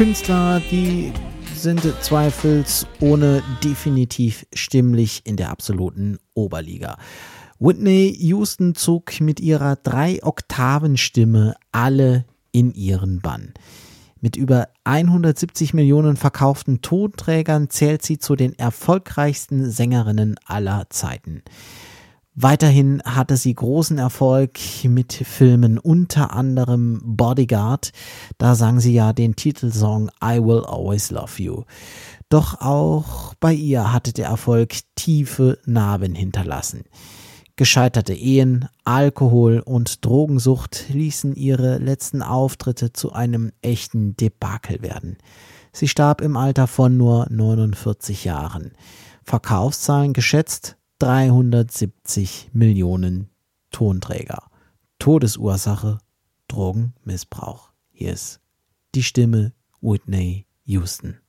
Künstler, die sind zweifelsohne definitiv stimmlich in der absoluten Oberliga. Whitney Houston zog mit ihrer 3-Oktaven-Stimme alle in ihren Bann. Mit über 170 Millionen verkauften Tonträgern zählt sie zu den erfolgreichsten Sängerinnen aller Zeiten. Weiterhin hatte sie großen Erfolg mit Filmen, unter anderem Bodyguard. Da sang sie ja den Titelsong I Will Always Love You. Doch auch bei ihr hatte der Erfolg tiefe Narben hinterlassen. Gescheiterte Ehen, Alkohol und Drogensucht ließen ihre letzten Auftritte zu einem echten Debakel werden. Sie starb im Alter von nur 49 Jahren. Verkaufszahlen geschätzt 370 Millionen Tonträger. Todesursache Drogenmissbrauch. Hier ist die Stimme Whitney Houston.